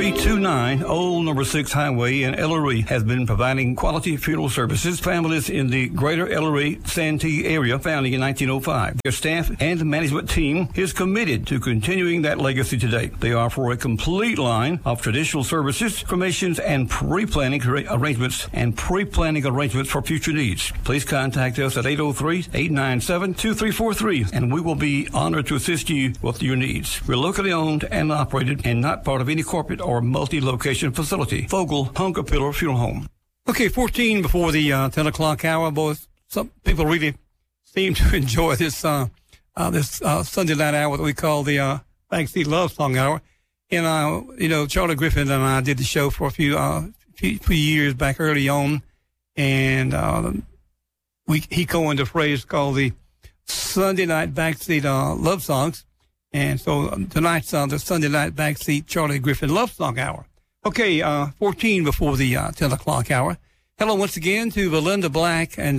8329 Old Number 6 Highway in Ellery has been providing quality funeral services to families in the greater Ellery Santee area founding in 1905. Their staff and management team is committed to continuing that legacy today. They offer a complete line of traditional services, cremations, and pre-planning arrangements for future needs. Please contact us at 803-897-2343 and we will be honored to assist you with your needs. We're locally owned and operated and not part of any corporate or multi-location facility. Fogle Hunger Pillar Funeral Home. Okay, 14 before the 10 o'clock hour, boys. Some people really seem to enjoy this Sunday night hour that we call the Backseat Love Song Hour. And, Charlie Griffin and I did the show for a few years back early on. And he coined a phrase called the Sunday Night Backseat Love Songs. And so tonight's the Sunday Night Backseat Charlie Griffin Love Song Hour. Okay, 14 before the 10 o'clock hour. Hello once again to Belinda Black. And,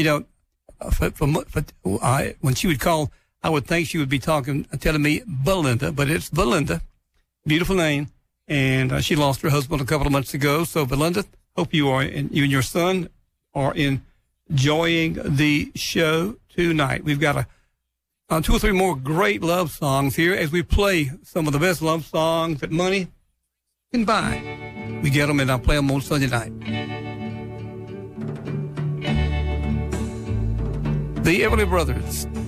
when she would call, I would think she would be telling me Belinda, but it's Belinda. Beautiful name. And she lost her husband a couple of months ago. So, Belinda, hope you and your son are enjoying the show tonight. We've got two or three more great love songs here as we play some of the best love songs that money can buy. We get them and I'll play them on Sunday night. The Everly Brothers.